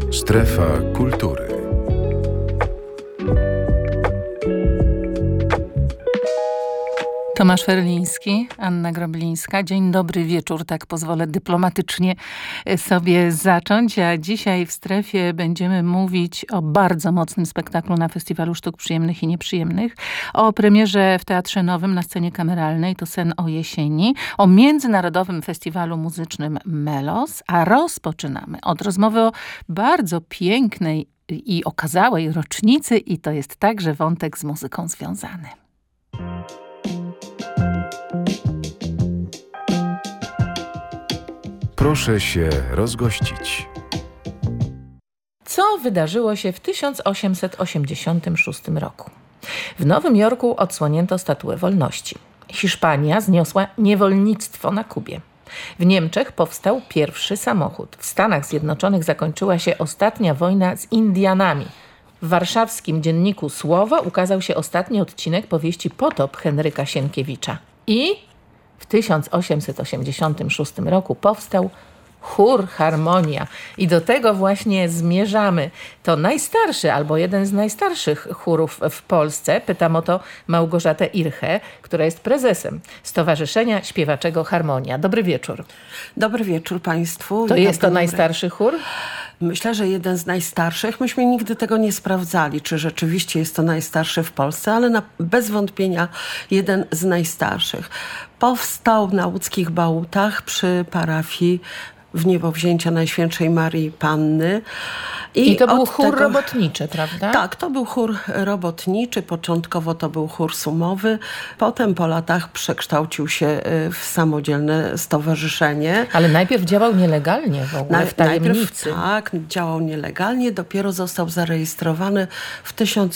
Strefa kultury. Tomasz Ferliński, Anna Groblińska. Dzień dobry wieczór, tak pozwolę dyplomatycznie sobie zacząć. A dzisiaj w Strefie będziemy mówić o bardzo mocnym spektaklu na Festiwalu Sztuk Przyjemnych i Nieprzyjemnych, o premierze w Teatrze Nowym na scenie kameralnej, to Sen o jesieni, o Międzynarodowym Festiwalu Muzycznym Melos, a rozpoczynamy od rozmowy o bardzo pięknej i okazałej rocznicy i to jest także wątek z muzyką związany. Proszę się rozgościć. Co wydarzyło się w 1886 roku? W Nowym Jorku odsłonięto Statuę Wolności. Hiszpania zniosła niewolnictwo na Kubie. W Niemczech powstał pierwszy samochód. W Stanach Zjednoczonych zakończyła się ostatnia wojna z Indianami. W warszawskim dzienniku Słowo ukazał się ostatni odcinek powieści Potop Henryka Sienkiewicza. I w 1886 roku powstał chór Harmonia. I do tego właśnie zmierzamy. To najstarszy albo jeden z najstarszych chórów w Polsce. Pytam o to Małgorzatę Irchę, która jest prezesem Stowarzyszenia Śpiewaczego Harmonia. Dobry wieczór. Dobry wieczór Państwu. To jest to najstarszy chór? Myślę, że jeden z najstarszych. Myśmy nigdy tego nie sprawdzali, czy rzeczywiście jest to najstarszy w Polsce, ale bez wątpienia jeden z najstarszych. Powstał na łódzkich Bałutach przy parafii w niebowzięcia Najświętszej Marii Panny. I to był chór robotniczy, prawda? Tak, to był chór robotniczy. Początkowo to był chór sumowy. Potem po latach przekształcił się w samodzielne stowarzyszenie. Ale najpierw działał nielegalnie w ogóle, w tajemnicy. Tak, działał nielegalnie. Dopiero został zarejestrowany w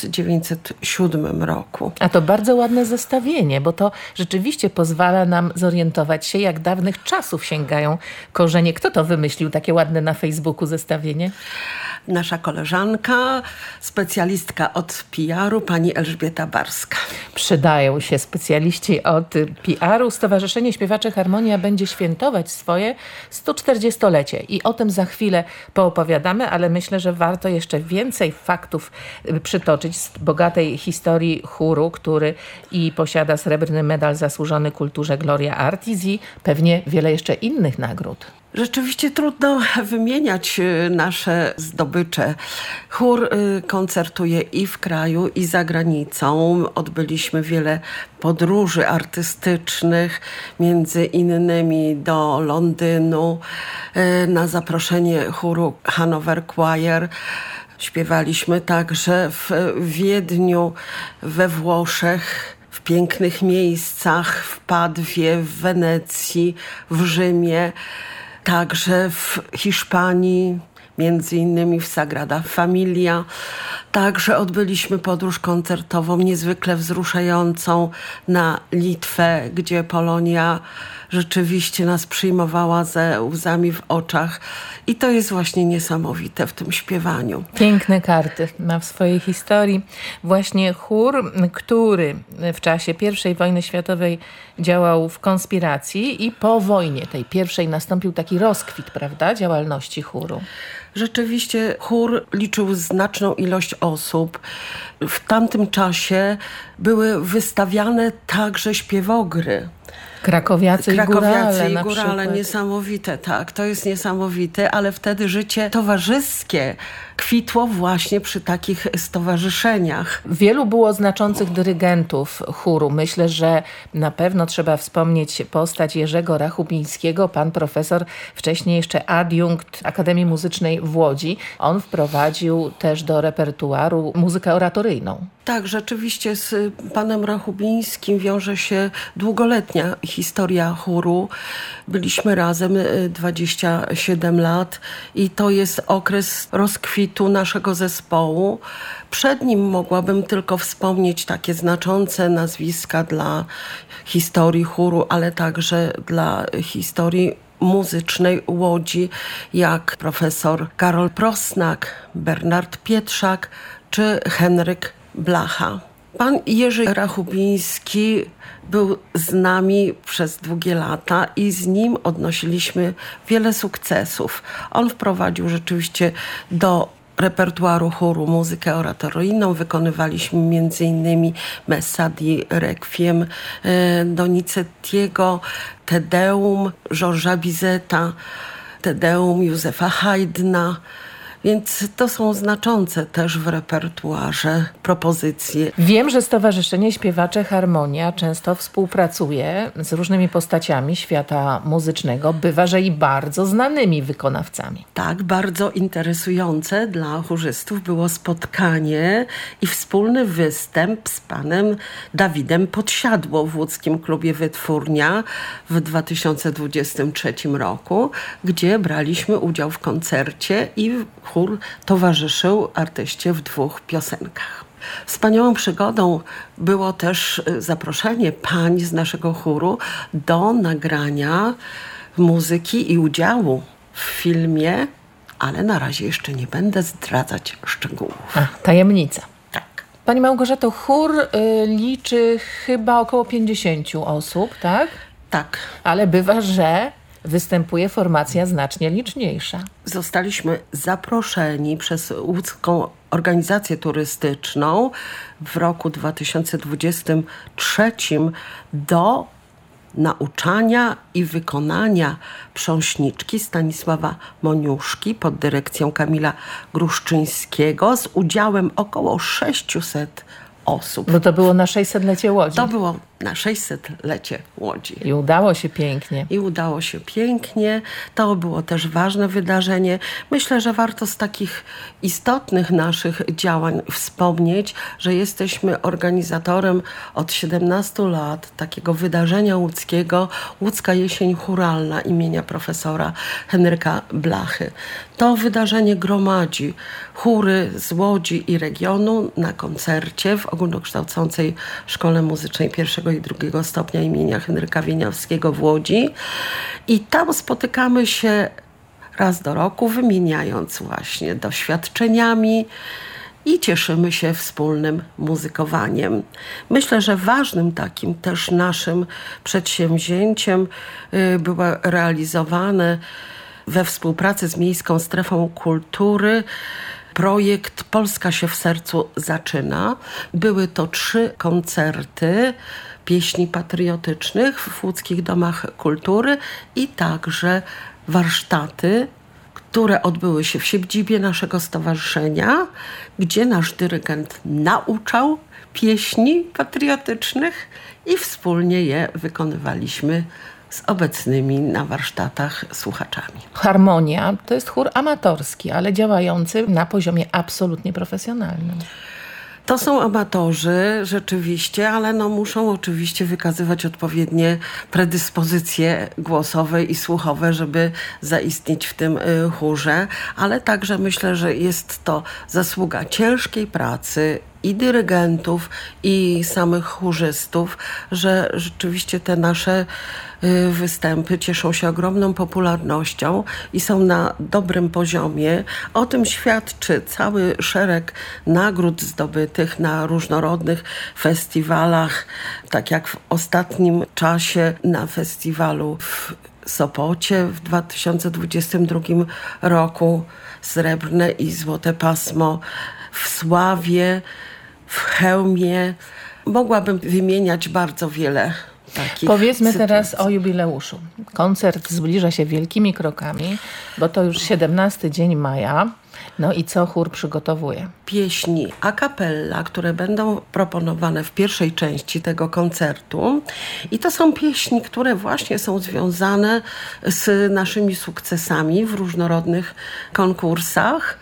1907 roku. A to bardzo ładne zestawienie, bo to rzeczywiście pozwala nam zorientować się, jak dawnych czasów sięgają korzenie. Kto to wymyślił, takie ładne na Facebooku zestawienie? Nasza koleżanka, specjalistka od PR-u, pani Elżbieta Barska. Przydają się specjaliści od PR-u. Stowarzyszenie Śpiewacze Harmonia będzie świętować swoje 140-lecie i o tym za chwilę poopowiadamy, ale myślę, że warto jeszcze więcej faktów przytoczyć z bogatej historii chóru, który i posiada srebrny medal zasłużony kulturze Gloria Artis i pewnie wiele jeszcze innych nagród. Rzeczywiście trudno wymieniać nasze zdobycze. Chór koncertuje i w kraju, i za granicą. Odbyliśmy wiele podróży artystycznych, między innymi do Londynu, na zaproszenie chóru Hanover Choir. Śpiewaliśmy także w Wiedniu, we Włoszech, w pięknych miejscach, w Padwie, w Wenecji, w Rzymie. Także w Hiszpanii, między innymi w Sagrada Familia. Także odbyliśmy podróż koncertową niezwykle wzruszającą na Litwę, gdzie Polonia rzeczywiście nas przyjmowała ze łzami w oczach. I to jest właśnie niesamowite w tym śpiewaniu. Piękne karty ma w swojej historii. Właśnie chór, który w czasie I wojny światowej działał w konspiracji i po wojnie tej pierwszej nastąpił taki rozkwit, prawda, działalności chóru. Rzeczywiście chór liczył znaczną ilość osób. W tamtym czasie były wystawiane także śpiewogry. Krakowiacy i Górale, przykład. Niesamowite, tak, to jest niesamowite, ale wtedy życie towarzyskie kwitło właśnie przy takich stowarzyszeniach. Wielu było znaczących dyrygentów chóru. Myślę, że na pewno trzeba wspomnieć postać Jerzego Rachubińskiego, pan profesor, wcześniej jeszcze adiunkt Akademii Muzycznej w Łodzi. On wprowadził też do repertuaru muzykę oratoryjną. Tak, rzeczywiście z panem Rachubińskim wiąże się długoletnia historia chóru. Byliśmy razem 27 lat i to jest okres rozkwitu naszego zespołu. Przed nim mogłabym tylko wspomnieć takie znaczące nazwiska dla historii chóru, ale także dla historii muzycznej Łodzi, jak profesor Karol Prosnak, Bernard Pietrzak czy Henryk Blacha. Pan Jerzy Rachubiński był z nami przez długie lata i z nim odnosiliśmy wiele sukcesów. On wprowadził rzeczywiście do repertuaru chóru muzykę oratoryjną. Wykonywaliśmy m.in. Messa di Requiem Donizettiego, Te Deum Georgesa Bizeta, Te Deum Józefa Haydna. Więc to są znaczące też w repertuarze propozycje. Wiem, że Stowarzyszenie Śpiewacze Harmonia często współpracuje z różnymi postaciami świata muzycznego. Bywa, że i bardzo znanymi wykonawcami. Tak, bardzo interesujące dla chórzystów było spotkanie i wspólny występ z panem Dawidem Podsiadło w łódzkim klubie Wytwórnia w 2023 roku, gdzie braliśmy udział w koncercie i chór towarzyszył artyście w 2 piosenkach. Wspaniałą przygodą było też zaproszenie pań z naszego chóru do nagrania muzyki i udziału w filmie, ale na razie jeszcze nie będę zdradzać szczegółów. Tajemnica. Tak. Pani Małgorzato, chór liczy chyba około 50 osób, tak? Tak. Ale bywa, że występuje formacja znacznie liczniejsza. Zostaliśmy zaproszeni przez łódzką organizację turystyczną w roku 2023 do nauczania i wykonania prząśniczki Stanisława Moniuszki pod dyrekcją Kamila Gruszczyńskiego z udziałem około 600 osób. Bo to było na 600-lecie Łodzi. To było na 600-lecie Łodzi. I udało się pięknie. I udało się pięknie. To było też ważne wydarzenie. Myślę, że warto z takich istotnych naszych działań wspomnieć, że jesteśmy organizatorem od 17 lat takiego wydarzenia łódzkiego, Łódzka Jesień Chóralna imienia profesora Henryka Blachy. To wydarzenie gromadzi chóry z Łodzi i regionu na koncercie w ogólnokształcącej Szkole Muzycznej I i II stopnia imienia Henryka Wieniawskiego w Łodzi. I tam spotykamy się raz do roku, wymieniając właśnie doświadczeniami i cieszymy się wspólnym muzykowaniem. Myślę, że ważnym takim też naszym przedsięwzięciem było realizowane we współpracy z Miejską Strefą Kultury projekt Polska się w sercu zaczyna. Były to 3 koncerty pieśni patriotycznych w łódzkich domach kultury i także warsztaty, które odbyły się w siedzibie naszego stowarzyszenia, gdzie nasz dyrygent nauczał pieśni patriotycznych i wspólnie je wykonywaliśmy z obecnymi na warsztatach słuchaczami. Harmonia to jest chór amatorski, ale działający na poziomie absolutnie profesjonalnym. To są amatorzy rzeczywiście, ale muszą oczywiście wykazywać odpowiednie predyspozycje głosowe i słuchowe, żeby zaistnieć w tym chórze, ale także myślę, że jest to zasługa ciężkiej pracy i dyrygentów, i samych chórzystów, że rzeczywiście te nasze występy cieszą się ogromną popularnością i są na dobrym poziomie. O tym świadczy cały szereg nagród zdobytych na różnorodnych festiwalach, tak jak w ostatnim czasie na festiwalu w Sopocie w 2022 roku, srebrne i złote pasmo w Sławie, w Chełmie. Mogłabym wymieniać bardzo wiele takich Powiedzmy sytuacji. teraz o jubileuszu. Koncert zbliża się wielkimi krokami, bo to już 17 dzień maja. No i co chór przygotowuje? Pieśni a cappella, które będą proponowane w pierwszej części tego koncertu. I to są pieśni, które właśnie są związane z naszymi sukcesami w różnorodnych konkursach.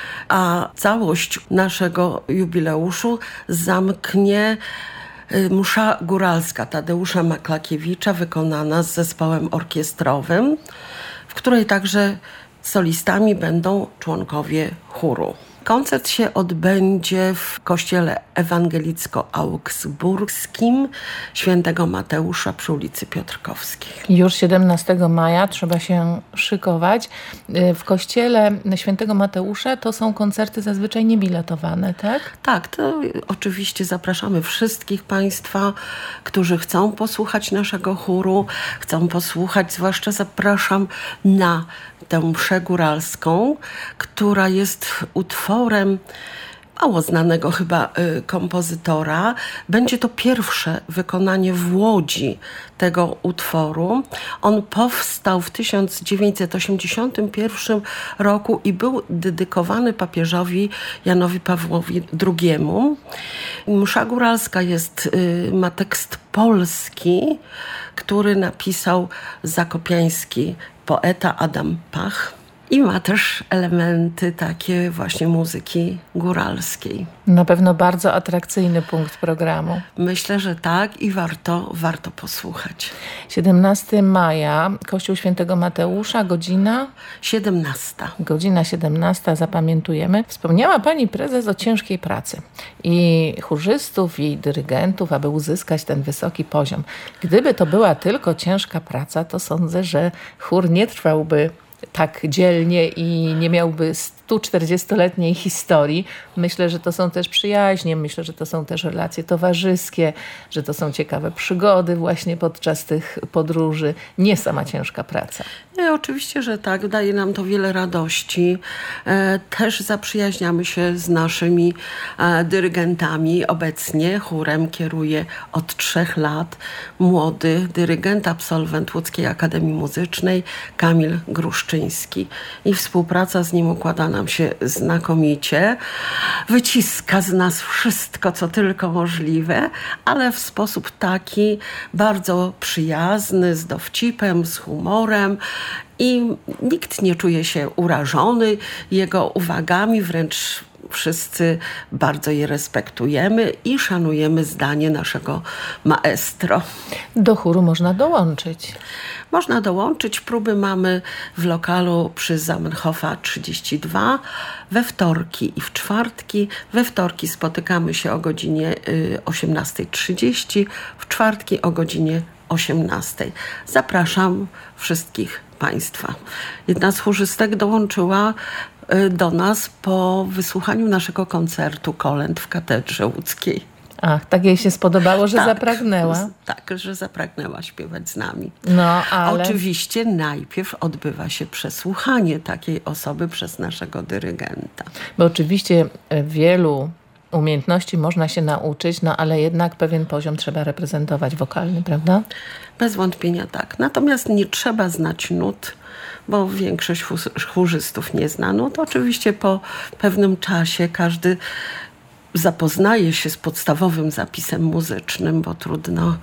A całość naszego jubileuszu zamknie msza góralska Tadeusza Maklakiewicza, wykonana z zespołem orkiestrowym, w której także solistami będą członkowie chóru. Koncert się odbędzie w kościele ewangelicko-augsburskim Świętego Mateusza przy ulicy Piotrkowskiej. Już 17 maja trzeba się szykować. W kościele Świętego Mateusza to są koncerty zazwyczaj niebiletowane, tak? Tak, to oczywiście zapraszamy wszystkich Państwa, którzy chcą posłuchać naszego chóru, chcą posłuchać, zwłaszcza zapraszam na tę mszę góralską, która jest utworem mało znanego chyba kompozytora. Będzie to pierwsze wykonanie w Łodzi tego utworu. On powstał w 1981 roku i był dedykowany papieżowi Janowi Pawłowi II. Msza góralska ma tekst polski, który napisał zakopiański poeta Adam Pach. I ma też elementy takie właśnie muzyki góralskiej. Na pewno bardzo atrakcyjny punkt programu. Myślę, że tak i warto posłuchać. 17 maja, Kościół Świętego Mateusza, godzina? 17. Godzina 17, zapamiętujemy. Wspomniała pani prezes o ciężkiej pracy i chórzystów, i dyrygentów, aby uzyskać ten wysoki poziom. Gdyby to była tylko ciężka praca, to sądzę, że chór nie trwałby tak dzielnie i nie miałby 140-letniej historii. Myślę, że to są też przyjaźnie, myślę, że to są też relacje towarzyskie, że to są ciekawe przygody właśnie podczas tych podróży. Nie sama ciężka praca. Nie, oczywiście, że tak. Daje nam to wiele radości. Też zaprzyjaźniamy się z naszymi dyrygentami. Obecnie chórem kieruje od 3 lat młody dyrygent, absolwent Łódzkiej Akademii Muzycznej Kamil Gruszczyński. I współpraca z nim układa nam się znakomicie. Wyciska z nas wszystko, co tylko możliwe, ale w sposób taki bardzo przyjazny, z dowcipem, z humorem. I nikt nie czuje się urażony jego uwagami, wręcz wszyscy bardzo je respektujemy i szanujemy zdanie naszego maestro. Do chóru można dołączyć. Można dołączyć. Próby mamy w lokalu przy Zamenhofa 32 we wtorki i w czwartki. We wtorki spotykamy się o godzinie 18:30, w czwartki o godzinie 18:00. Zapraszam wszystkich Państwa. Jedna z chórzystek dołączyła do nas po wysłuchaniu naszego koncertu kolęd w katedrze łódzkiej. Ach, tak jej się spodobało, że zapragnęła. Tak, że zapragnęła śpiewać z nami. No, ale... Oczywiście najpierw odbywa się przesłuchanie takiej osoby przez naszego dyrygenta. Bo oczywiście wielu umiejętności można się nauczyć, no ale jednak pewien poziom trzeba reprezentować wokalny, prawda? Bez wątpienia tak. Natomiast nie trzeba znać nut, bo większość chórzystów nie zna nut. Oczywiście po pewnym czasie każdy zapoznaje się z podstawowym zapisem muzycznym, bo trudno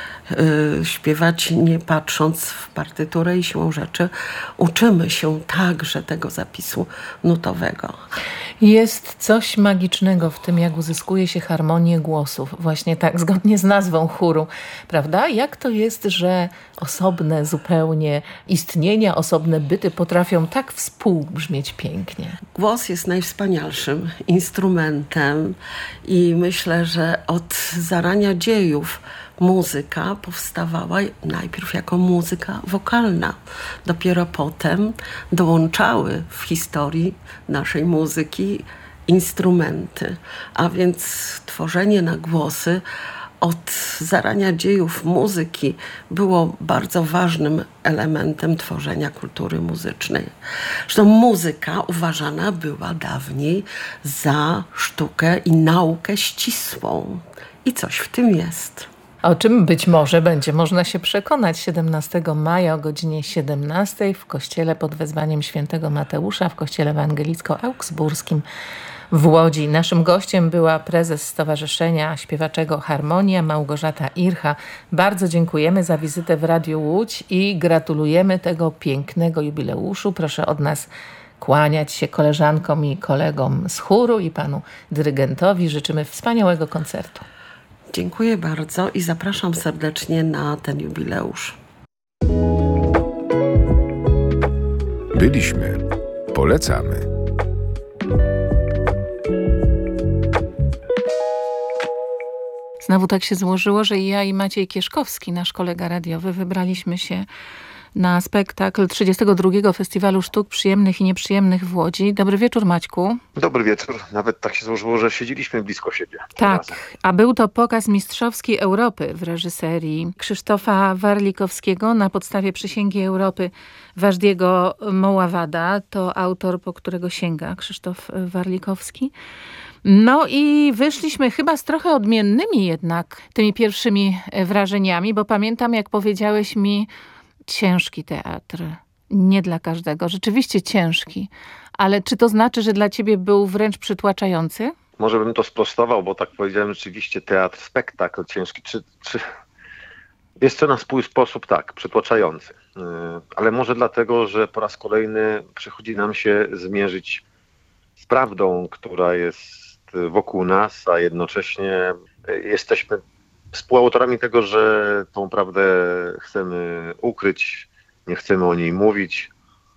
śpiewać nie patrząc w partyturę i siłą rzeczy uczymy się także tego zapisu nutowego. Jest coś magicznego w tym, jak uzyskuje się harmonię głosów, właśnie tak zgodnie z nazwą chóru, prawda? Jak to jest, że osobne zupełnie istnienia, osobne byty potrafią tak współbrzmieć pięknie? Głos jest najwspanialszym instrumentem i myślę, że od zarania dziejów muzyka powstawała najpierw jako muzyka wokalna. Dopiero potem dołączały w historii naszej muzyki instrumenty. A więc tworzenie na głosy od zarania dziejów muzyki było bardzo ważnym elementem tworzenia kultury muzycznej. Zresztą muzyka uważana była dawniej za sztukę i naukę ścisłą. I coś w tym jest. O czym być może będzie można się przekonać 17 maja o godzinie 17 w kościele pod wezwaniem Świętego Mateusza w kościele ewangelicko-augsburskim w Łodzi. Naszym gościem była prezes Stowarzyszenia Śpiewaczego Harmonia Małgorzata Ircha. Bardzo dziękujemy za wizytę w Radiu Łódź i gratulujemy tego pięknego jubileuszu. Proszę od nas kłaniać się koleżankom i kolegom z chóru i panu dyrygentowi. Życzymy wspaniałego koncertu. Dziękuję bardzo i zapraszam serdecznie na ten jubileusz. Byliśmy. Polecamy. Znowu tak się złożyło, że ja i Maciej Kieszkowski, nasz kolega radiowy, wybraliśmy się na spektakl 32. Festiwalu Sztuk Przyjemnych i Nieprzyjemnych w Łodzi. Dobry wieczór, Maćku. Dobry wieczór. Nawet tak się złożyło, że siedzieliśmy blisko siebie. Tak, Razem. a był to pokaz mistrzowski Europy w reżyserii Krzysztofa Warlikowskiego na podstawie Przysięgi Europy Wajdiego Moławada. To autor, po którego sięga Krzysztof Warlikowski. No i wyszliśmy chyba z trochę odmiennymi jednak tymi pierwszymi wrażeniami, bo pamiętam, jak powiedziałeś mi, ciężki teatr. Nie dla każdego. Rzeczywiście ciężki. Ale czy to znaczy, że dla ciebie był wręcz przytłaczający? Może bym to sprostował, bo tak powiedziałem, rzeczywiście teatr, spektakl ciężki, czy jest to na swój sposób tak, przytłaczający. Ale może dlatego, że po raz kolejny przychodzi nam się zmierzyć z prawdą, która jest wokół nas, a jednocześnie jesteśmy współautorami tego, że tą prawdę chcemy ukryć, nie chcemy o niej mówić,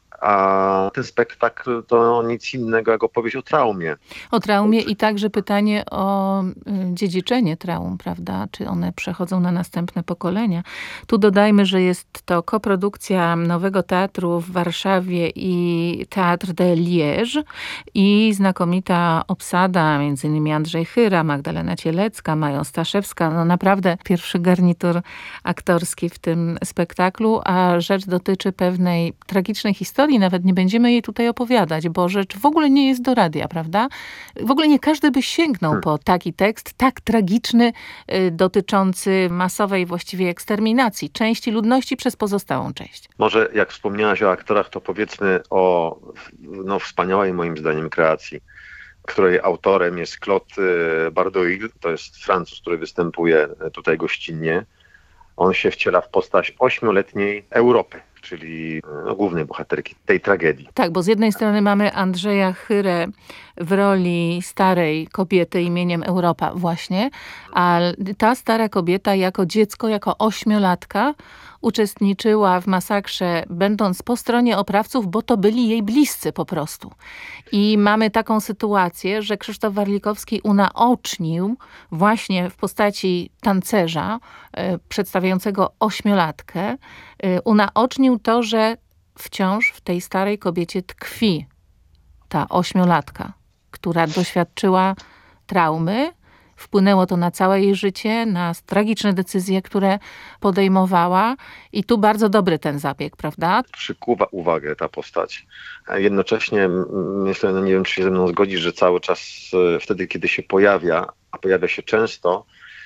a ten spektakl to nic innego jak opowieść o traumie. O traumie i także pytanie o dziedziczenie traum, prawda? Czy one przechodzą na następne pokolenia? Tu dodajmy, że jest to koprodukcja Nowego Teatru w Warszawie i Théâtre de Liège i znakomita obsada, między innymi Andrzej Chyra, Magdalena Cielecka, Maja Staszewska. No naprawdę pierwszy garnitur aktorski w tym spektaklu, a rzecz dotyczy pewnej tragicznej historii. Nawet nie będziemy jej tutaj opowiadać, bo rzecz w ogóle nie jest do radia, prawda? W ogóle nie każdy by sięgnął po taki tekst, tak tragiczny, dotyczący masowej właściwie eksterminacji części ludności przez pozostałą część. Może jak wspomniałaś o aktorach, to powiedzmy o wspaniałej moim zdaniem kreacji, której autorem jest Claude Bardouille, to jest Francuz, który występuje tutaj gościnnie. On się wciela w postać 8-letniej Europy, czyli głównej bohaterki tej tragedii. Tak, bo z jednej strony mamy Andrzeja Chyrę w roli starej kobiety imieniem Europa właśnie, a ta stara kobieta jako dziecko, jako 8-latka uczestniczyła w masakrze, będąc po stronie oprawców, bo to byli jej bliscy po prostu. I mamy taką sytuację, że Krzysztof Warlikowski unaocznił właśnie w postaci tancerza przedstawiającego 8-latkę, unaocznił to, że wciąż w tej starej kobiecie tkwi ta 8-latka, która doświadczyła traumy. Wpłynęło to na całe jej życie, na tragiczne decyzje, które podejmowała. I tu bardzo dobry ten zabieg, prawda? Przykuwa uwagę ta postać. A jednocześnie myślę, nie wiem, czy się ze mną zgodzisz, że cały czas wtedy, kiedy się pojawia, a pojawia się często,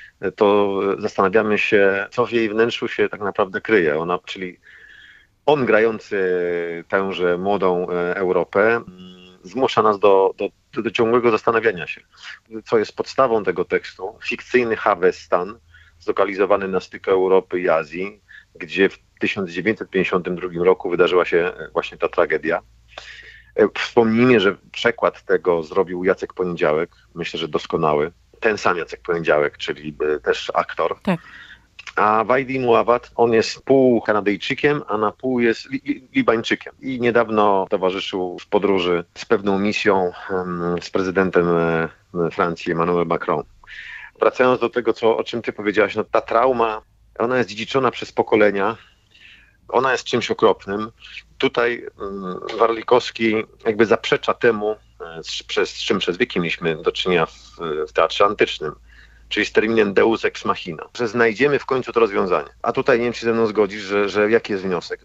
to zastanawiamy się, co w jej wnętrzu się tak naprawdę kryje. Czyli on grający tęże młodą Europę zmusza nas do ciągłego zastanawiania się, co jest podstawą tego tekstu. Fikcyjny Havestan, zlokalizowany na styku Europy i Azji, gdzie w 1952 roku wydarzyła się właśnie ta tragedia. Wspomnijmy, że przekład tego zrobił Jacek Poniedziałek, myślę, że doskonały. Ten sam Jacek Poniedziałek, czyli też aktor. Tak. A Wajdi Moławad, on jest pół Kanadyjczykiem, a na pół jest Libańczykiem. I niedawno towarzyszył w podróży z pewną misją z prezydentem Francji, Emmanuel Macron. Wracając do tego, o czym ty powiedziałaś, ta trauma, ona jest dziedziczona przez pokolenia. Ona jest czymś okropnym. Tutaj Warlikowski jakby zaprzecza temu, z czym przez wieki mieliśmy do czynienia w teatrze antycznym. Czyli z terminem deus ex machina, że znajdziemy w końcu to rozwiązanie. A tutaj nie wiem, czy ze mną zgodzisz, że jaki jest wniosek?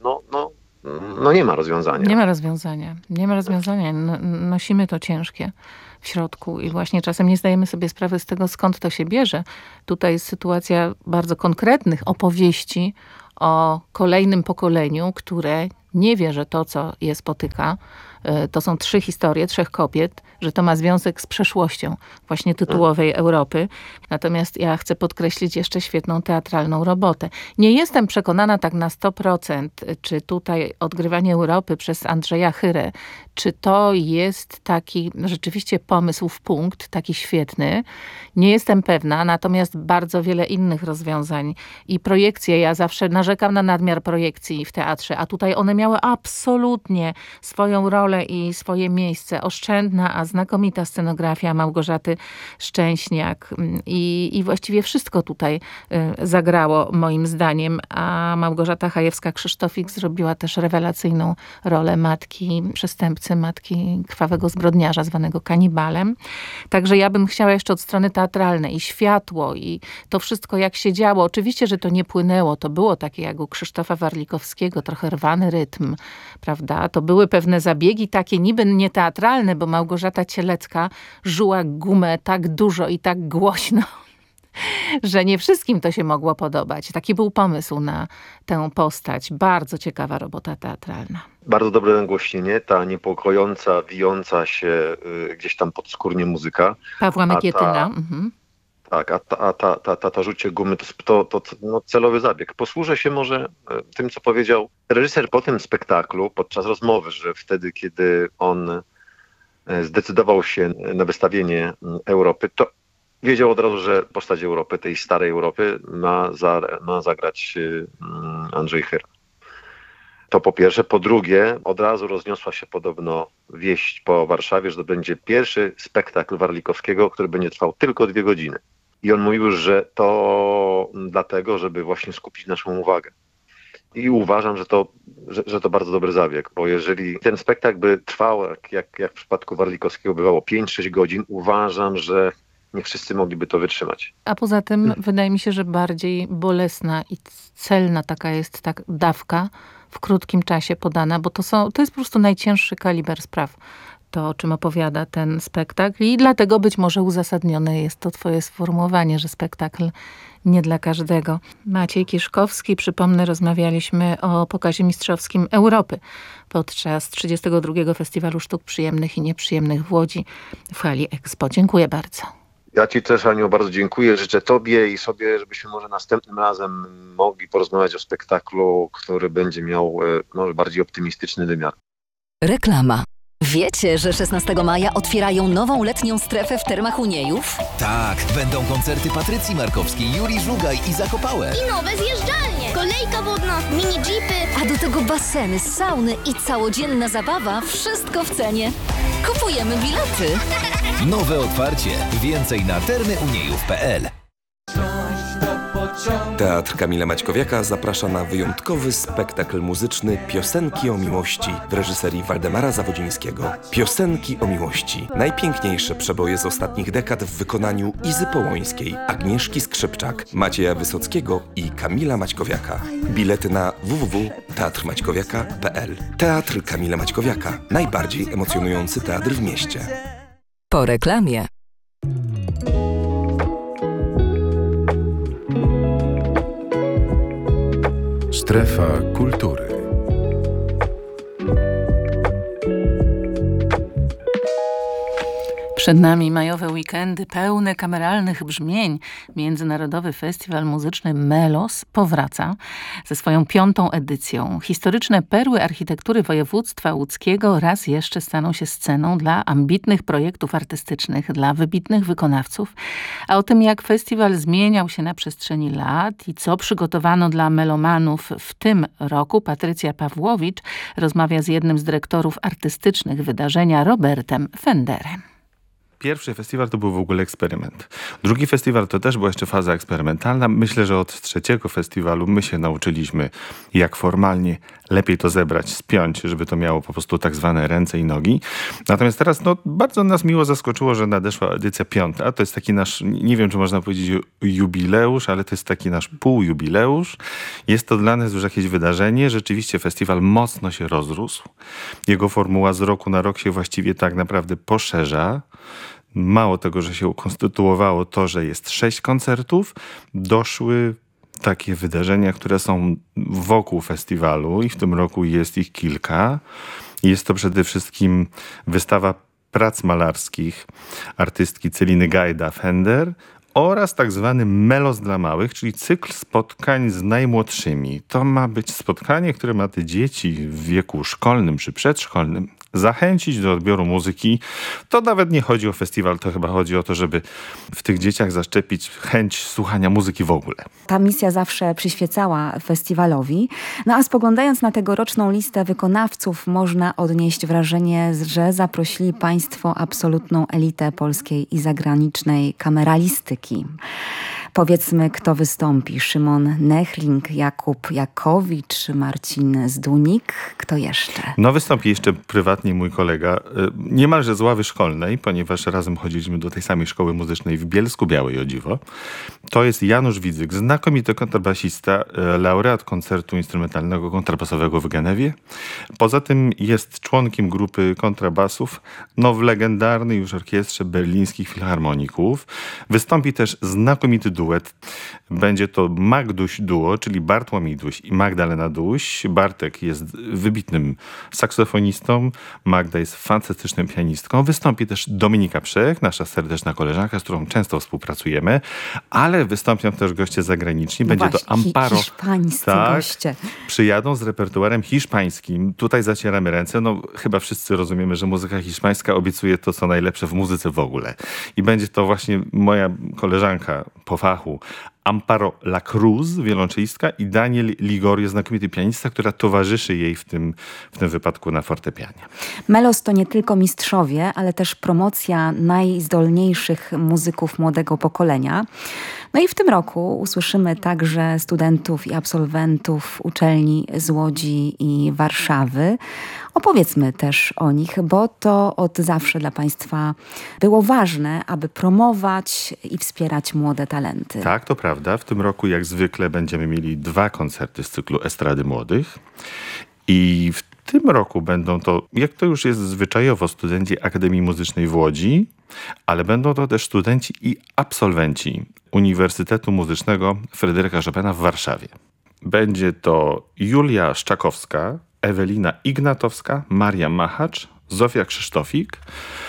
No nie ma rozwiązania. Nie ma rozwiązania. Nie ma rozwiązania. Nosimy to ciężkie w środku i właśnie czasem nie zdajemy sobie sprawy z tego, skąd to się bierze. Tutaj jest sytuacja bardzo konkretnych opowieści o kolejnym pokoleniu, które nie wie, że to, co je spotyka, to są 3 historie, 3 kobiet, że to ma związek z przeszłością właśnie tytułowej Europy. Natomiast ja chcę podkreślić jeszcze świetną teatralną robotę. Nie jestem przekonana tak na 100%, czy tutaj odgrywanie Europy przez Andrzeja Chyrę, czy to jest taki rzeczywiście pomysł w punkt, taki świetny. Nie jestem pewna, natomiast bardzo wiele innych rozwiązań i projekcje. Ja zawsze narzekam na nadmiar projekcji w teatrze, a tutaj one miały absolutnie swoją rolę rolę i swoje miejsce. Oszczędna, a znakomita scenografia Małgorzaty Szczęśniak i właściwie wszystko tutaj zagrało moim zdaniem, a Małgorzata Chajewska-Krzysztofik zrobiła też rewelacyjną rolę matki przestępcy, matki krwawego zbrodniarza zwanego kanibalem. Także ja bym chciała jeszcze od strony teatralnej i światło i to wszystko jak się działo. Oczywiście, że to nie płynęło. To było takie jak u Krzysztofa Warlikowskiego, trochę rwany rytm, prawda? To były pewne zabiegi takie niby nieteatralne, bo Małgorzata Cielecka żuła gumę tak dużo i tak głośno, że nie wszystkim to się mogło podobać. Taki był pomysł na tę postać. Bardzo ciekawa robota teatralna. Bardzo dobre nagłośnienie, ta niepokojąca, wijąca się gdzieś tam podskórnie muzyka. Pawła Mykietyna. Tak, ta rzucie gumy to celowy zabieg. Posłużę się może tym, co powiedział reżyser po tym spektaklu, podczas rozmowy, że wtedy, kiedy on zdecydował się na wystawienie Europy, to wiedział od razu, że postać Europy, tej starej Europy, ma zagrać Andrzej Chyra. To po pierwsze. Po drugie, od razu rozniosła się podobno wieść po Warszawie, że to będzie pierwszy spektakl Warlikowskiego, który będzie trwał tylko 2 godziny. I on mówił, że to dlatego, żeby właśnie skupić naszą uwagę. I uważam, że to bardzo dobry zabieg, bo jeżeli ten spektakl by trwał, jak w przypadku Warlikowskiego bywało 5-6 godzin, uważam, że nie wszyscy mogliby to wytrzymać. A poza tym wydaje mi się, że bardziej bolesna i celna taka jest ta dawka w krótkim czasie podana, bo to jest po prostu najcięższy kaliber spraw. To, o czym opowiada ten spektakl i dlatego być może uzasadnione jest to twoje sformułowanie, że spektakl nie dla każdego. Maciej Kiszkowski, przypomnę, rozmawialiśmy o pokazie mistrzowskim Europy podczas 32. Festiwalu Sztuk Przyjemnych i Nieprzyjemnych w Łodzi w hali Expo. Dziękuję bardzo. Ja ci też, Aniu, bardzo dziękuję. Życzę tobie i sobie, żebyśmy może następnym razem mogli porozmawiać o spektaklu, który będzie miał może bardziej optymistyczny wymiar. Reklama. Wiecie, że 16 maja otwierają nową letnią strefę w Termach Uniejów? Tak, będą koncerty Patrycji Markowskiej, Juri Żugaj i Zakopałe. I nowe zjeżdżalnie, kolejka wodna, mini jeepy. A do tego baseny, sauny i całodzienna zabawa, wszystko w cenie. Kupujemy bilety. Nowe otwarcie. Więcej na termyuniejów.pl. Teatr Kamila Maćkowiaka zaprasza na wyjątkowy spektakl muzyczny Piosenki o miłości w reżyserii Waldemara Zawodzińskiego. Piosenki o miłości. Najpiękniejsze przeboje z ostatnich dekad w wykonaniu Izy Połońskiej, Agnieszki Skrzypczak, Macieja Wysockiego i Kamila Maćkowiaka. Bilety na www.teatrmaćkowiaka.pl. Teatr Kamila Maćkowiaka. Najbardziej emocjonujący teatr w mieście. Po reklamie. Strefa kultury. Przed nami majowe weekendy pełne kameralnych brzmień. Międzynarodowy Festiwal Muzyczny Melos powraca ze swoją 5. edycją. Historyczne perły architektury województwa łódzkiego raz jeszcze staną się sceną dla ambitnych projektów artystycznych, dla wybitnych wykonawców. A o tym, jak festiwal zmieniał się na przestrzeni lat i co przygotowano dla melomanów w tym roku, Patrycja Pawłowicz rozmawia z jednym z dyrektorów artystycznych wydarzenia, Robertem Fenderem. Pierwszy festiwal to był w ogóle eksperyment. Drugi festiwal to też była jeszcze faza eksperymentalna. Myślę, że od 3. festiwalu my się nauczyliśmy, jak formalnie lepiej to zebrać, spiąć, żeby to miało po prostu tak zwane ręce i nogi. Natomiast teraz bardzo nas miło zaskoczyło, że nadeszła edycja 5. To jest taki nasz, nie wiem czy można powiedzieć jubileusz, ale to jest taki nasz półjubileusz. Jest to dla nas już jakieś wydarzenie. Rzeczywiście festiwal mocno się rozrósł. Jego formuła z roku na rok się właściwie tak naprawdę poszerza. Mało tego, że się ukonstytuowało to, że jest 6 koncertów, doszły takie wydarzenia, które są wokół festiwalu i w tym roku jest ich kilka. Jest to przede wszystkim wystawa prac malarskich artystki Celiny Gajda-Fender oraz tak zwany Melos dla małych, czyli cykl spotkań z najmłodszymi. To ma być spotkanie, które ma te dzieci w wieku szkolnym czy przedszkolnym zachęcić do odbioru muzyki. To nawet nie chodzi o festiwal, to chyba chodzi o to, żeby w tych dzieciach zaszczepić chęć słuchania muzyki w ogóle. Ta misja zawsze przyświecała festiwalowi. No a spoglądając na tegoroczną listę wykonawców, można odnieść wrażenie, że zaprosili Państwo absolutną elitę polskiej i zagranicznej kameralistyki. Powiedzmy, kto wystąpi. Szymon Nechling, Jakub Jakowicz, Marcin Zdunik. Kto jeszcze? No wystąpi jeszcze prywatnie mój kolega, niemalże z ławy szkolnej, ponieważ razem chodziliśmy do tej samej szkoły muzycznej w Bielsku-Białej, o dziwo. To jest Janusz Widzyk, znakomity kontrabasista, laureat koncertu instrumentalnego kontrabasowego w Genewie. Poza tym jest członkiem grupy kontrabasów w legendarnej już orkiestrze berlińskich filharmoników. Wystąpi też znakomity duet. Będzie to Magduś Duo, czyli Bartłomiej Duś i Magdalena Duś. Bartek jest wybitnym saksofonistą, Magda jest fantastyczną pianistką. Wystąpi też Dominika Przech, nasza serdeczna koleżanka, z którą często współpracujemy, ale wystąpią też goście zagraniczni. Będzie to Amparo. Hiszpańscy goście. Przyjadą z repertuarem hiszpańskim. Tutaj zacieramy ręce. Chyba wszyscy rozumiemy, że muzyka hiszpańska obiecuje to, co najlepsze w muzyce w ogóle. I będzie to właśnie moja koleżanka po fachu, Amparo La Cruz, wiolonczelistka, i Daniel Ligorio, znakomity pianista, która towarzyszy jej w tym wypadku na fortepianie. Melos to nie tylko mistrzowie, ale też promocja najzdolniejszych muzyków młodego pokolenia. No i w tym roku usłyszymy także studentów i absolwentów uczelni z Łodzi i Warszawy. Opowiedzmy też o nich, bo to od zawsze dla Państwa było ważne, aby promować i wspierać młode talenty. Tak, to prawda. W tym roku jak zwykle będziemy mieli 2 koncerty z cyklu Estrady Młodych. I w tym roku będą to, jak to już jest zwyczajowo, studenci Akademii Muzycznej w Łodzi, ale będą to też studenci i absolwenci Uniwersytetu Muzycznego Fryderyka Chopina w Warszawie. Będzie to Julia Szczakowska, Ewelina Ignatowska, Maria Machacz, Zofia Krzysztofik.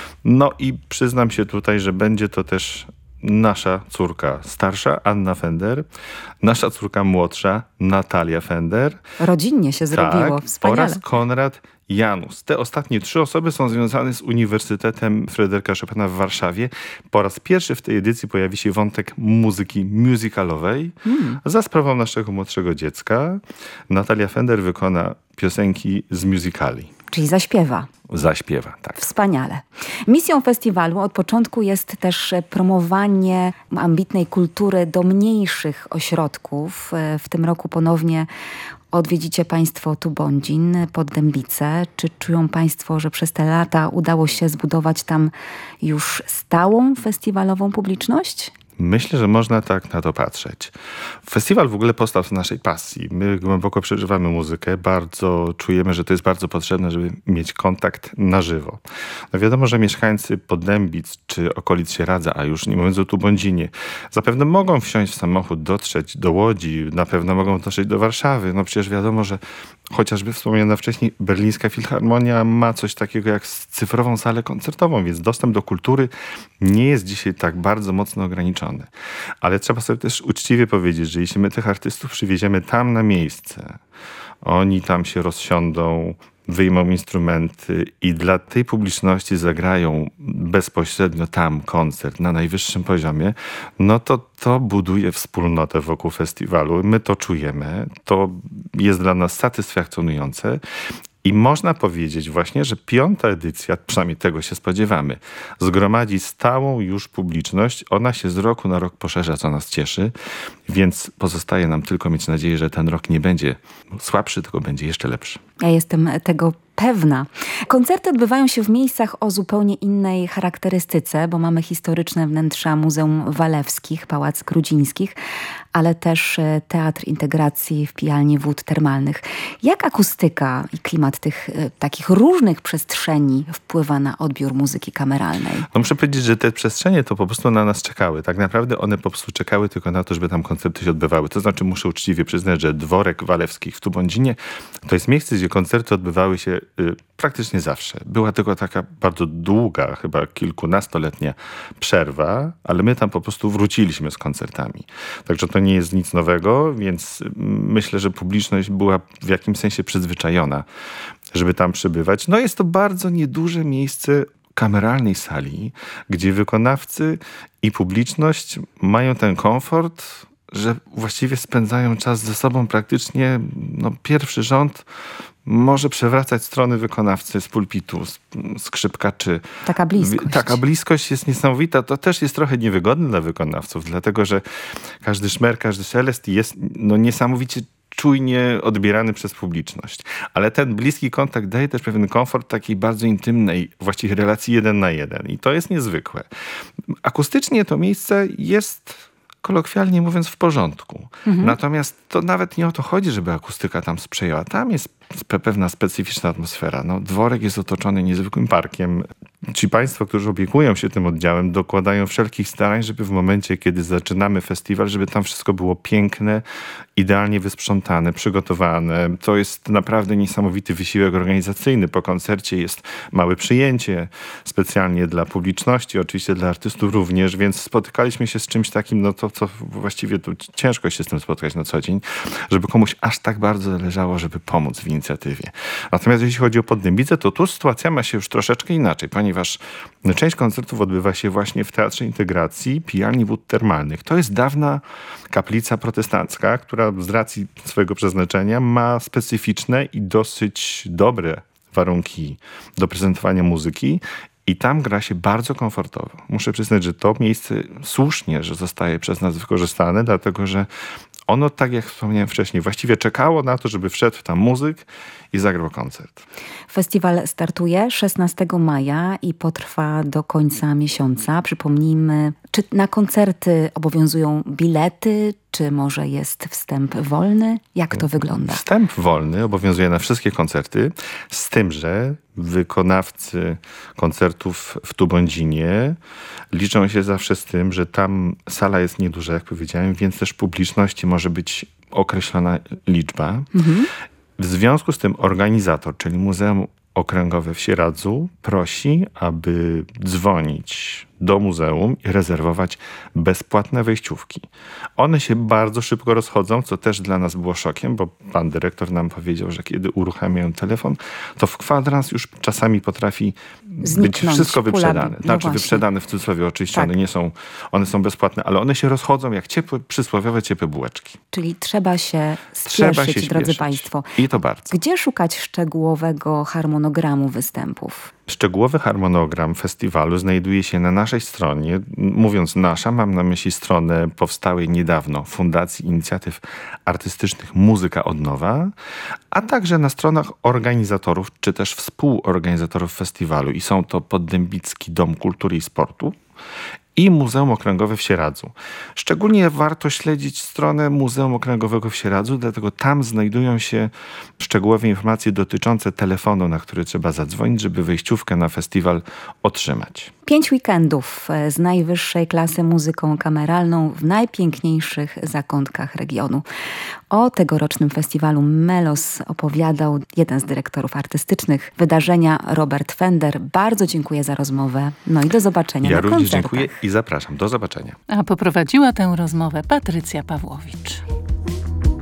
No i przyznam się tutaj, że będzie to też nasza córka starsza, Anna Fender, nasza córka młodsza, Natalia Fender. Rodzinnie się zrobiło, wspaniale. Oraz Konrad Janus. Te ostatnie 3 osoby są związane z Uniwersytetem Fryderyka Chopina w Warszawie. Po raz pierwszy w tej edycji pojawi się wątek muzyki musicalowej za sprawą naszego młodszego dziecka. Natalia Fender wykona piosenki z musicali. Czyli zaśpiewa. Zaśpiewa, tak. Wspaniale. Misją festiwalu od początku jest też promowanie ambitnej kultury do mniejszych ośrodków. W tym roku ponownie odwiedzicie Państwo Tubądzin, Poddębice. Czy czują Państwo, że przez te lata udało się zbudować tam już stałą festiwalową publiczność? Myślę, że można tak na to patrzeć. Festiwal w ogóle powstał z naszej pasji. My głęboko przeżywamy muzykę, bardzo czujemy, że to jest bardzo potrzebne, żeby mieć kontakt na żywo. No wiadomo, że mieszkańcy Poddębic czy okolic Sieradza, a już nie mówiąc o Tubądzinie, zapewne mogą wsiąść w samochód, dotrzeć do Łodzi, na pewno mogą dotrzeć do Warszawy. No przecież wiadomo, że chociażby wspomniana wcześniej Berlińska Filharmonia ma coś takiego jak cyfrową salę koncertową, więc dostęp do kultury nie jest dzisiaj tak bardzo mocno ograniczony. Ale trzeba sobie też uczciwie powiedzieć, że jeśli my tych artystów przywieziemy tam na miejsce, oni tam się rozsiądą, wyjmą instrumenty i dla tej publiczności zagrają bezpośrednio tam koncert na najwyższym poziomie, no to buduje wspólnotę wokół festiwalu. My to czujemy, to jest dla nas satysfakcjonujące. I można powiedzieć właśnie, że 5. edycja, przynajmniej tego się spodziewamy, zgromadzi stałą już publiczność. Ona się z roku na rok poszerza, co nas cieszy, więc pozostaje nam tylko mieć nadzieję, że ten rok nie będzie słabszy, tylko będzie jeszcze lepszy. Ja jestem tego pewna. Koncerty odbywają się w miejscach o zupełnie innej charakterystyce, bo mamy historyczne wnętrza Muzeum Walewskich, Pałac Grudzińskich, ale też Teatr Integracji w Pijalni Wód Termalnych. Jak akustyka i klimat tych takich różnych przestrzeni wpływa na odbiór muzyki kameralnej? No muszę powiedzieć, że te przestrzenie to po prostu na nas czekały. Tak naprawdę one po prostu czekały tylko na to, żeby tam koncerty się odbywały. To znaczy muszę uczciwie przyznać, że Dworek Walewskich w Tubądzinie to jest miejsce, gdzie koncerty odbywały się praktycznie zawsze. Była tylko taka bardzo długa, chyba kilkunastoletnia przerwa, ale my tam po prostu wróciliśmy z koncertami. Także to nie jest nic nowego, więc myślę, że publiczność była w jakimś sensie przyzwyczajona żeby tam przybywać. No jest to bardzo nieduże miejsce kameralnej sali, gdzie wykonawcy i publiczność mają ten komfort, że właściwie spędzają czas ze sobą praktycznie, pierwszy rząd może przewracać strony wykonawcy z pulpitu, skrzypkaczy. Taka bliskość. Taka bliskość jest niesamowita. To też jest trochę niewygodne dla wykonawców, dlatego że każdy szmer, każdy szelest jest niesamowicie czujnie odbierany przez publiczność. Ale ten bliski kontakt daje też pewien komfort takiej bardzo intymnej, właściwie relacji 1 na 1. I to jest niezwykłe. Akustycznie to miejsce jest, kolokwialnie mówiąc, w porządku. Natomiast to nawet nie o to chodzi, żeby akustyka tam sprzyjała. Tam jest pewna specyficzna atmosfera. Dworek jest otoczony niezwykłym parkiem. Ci państwo, którzy opiekują się tym oddziałem, dokładają wszelkich starań, żeby w momencie, kiedy zaczynamy festiwal, żeby tam wszystko było piękne, idealnie wysprzątane, przygotowane. To jest naprawdę niesamowity wysiłek organizacyjny. Po koncercie jest małe przyjęcie specjalnie dla publiczności, oczywiście dla artystów również, więc spotykaliśmy się z czymś takim, to co właściwie tu ciężko się z tym spotkać na co dzień, żeby komuś aż tak bardzo zależało, żeby pomóc w inicjatywie. Natomiast jeśli chodzi o Poddębicę, to tu sytuacja ma się już troszeczkę inaczej, ponieważ część koncertów odbywa się właśnie w Teatrze Integracji Pijalni Wód Termalnych. To jest dawna kaplica protestancka, która z racji swojego przeznaczenia ma specyficzne i dosyć dobre warunki do prezentowania muzyki. I tam gra się bardzo komfortowo. Muszę przyznać, że to miejsce słusznie, że zostaje przez nas wykorzystane, dlatego że ono, tak jak wspomniałem wcześniej, właściwie czekało na to, żeby wszedł tam muzyk i zagrał koncert. Festiwal startuje 16 maja i potrwa do końca miesiąca. Przypomnijmy, czy na koncerty obowiązują bilety, czy może jest wstęp wolny? Jak to wygląda? Wstęp wolny obowiązuje na wszystkie koncerty, z tym, że wykonawcy koncertów w Tubądzinie liczą się zawsze z tym, że tam sala jest nieduża, jak powiedziałem, więc też publiczności może być określona liczba. W związku z tym organizator, czyli Muzeum Okręgowe w Sieradzu, prosi, aby dzwonić do muzeum i rezerwować bezpłatne wejściówki. One się bardzo szybko rozchodzą, co też dla nas było szokiem, bo pan dyrektor nam powiedział, że kiedy uruchamiają telefon, to w kwadrans już czasami potrafi być wszystko wyprzedane. Wyprzedane w cudzysłowie oczywiście, tak. One są bezpłatne, ale one się rozchodzą jak przysłowiowe ciepłe bułeczki. Czyli trzeba się spieszyć, drodzy państwo. I to bardzo. Gdzie szukać szczegółowego harmonogramu występów? Szczegółowy harmonogram festiwalu znajduje się na naszej stronie. Mówiąc nasza, mam na myśli stronę powstałej niedawno Fundacji Inicjatyw Artystycznych Muzyka od Nowa, a także na stronach organizatorów, czy też współorganizatorów festiwalu. I są to Poddębicki Dom Kultury i Sportu i Muzeum Okręgowe w Sieradzu. Szczególnie warto śledzić stronę Muzeum Okręgowego w Sieradzu, dlatego tam znajdują się szczegółowe informacje dotyczące telefonu, na który trzeba zadzwonić, żeby wejściówkę na festiwal otrzymać. 5 weekendów z najwyższej klasy muzyką kameralną w najpiękniejszych zakątkach regionu. O tegorocznym festiwalu Melos opowiadał jeden z dyrektorów artystycznych wydarzenia, Robert Fender. Bardzo dziękuję za rozmowę. I do zobaczenia na koncertach. Ja również dziękuję i zapraszam. Do zobaczenia. A poprowadziła tę rozmowę Patrycja Pawłowicz.